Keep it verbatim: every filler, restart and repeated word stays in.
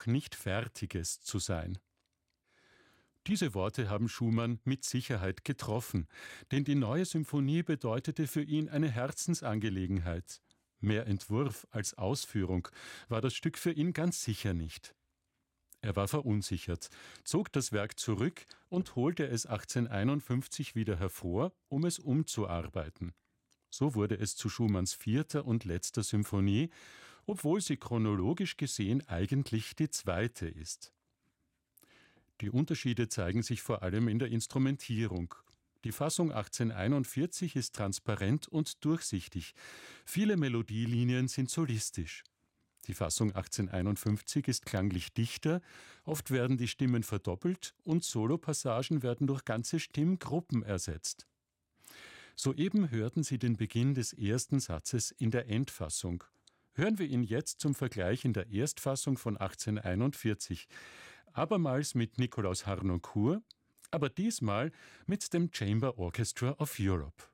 noch nicht Fertiges zu sein. Diese Worte haben Schumann mit Sicherheit getroffen, denn die neue Symphonie bedeutete für ihn eine Herzensangelegenheit. Mehr Entwurf als Ausführung war das Stück für ihn ganz sicher nicht. Er war verunsichert, zog das Werk zurück und holte es achtzehnhunderteinundfünfzig wieder hervor, um es umzuarbeiten. So wurde es zu Schumanns vierter und letzter Symphonie, obwohl sie chronologisch gesehen eigentlich die zweite ist. Die Unterschiede zeigen sich vor allem in der Instrumentierung. Die Fassung achtzehnhunderteinundvierzig ist transparent und durchsichtig. Viele Melodielinien sind solistisch. Die Fassung achtzehnhunderteinundfünfzig ist klanglich dichter, oft werden die Stimmen verdoppelt und Solopassagen werden durch ganze Stimmgruppen ersetzt. Soeben hörten Sie den Beginn des ersten Satzes in der Endfassung. Hören wir ihn jetzt zum Vergleich in der Erstfassung von achtzehnhunderteinundvierzig. Abermals mit Nikolaus Harnoncourt, aber diesmal mit dem Chamber Orchestra of Europe.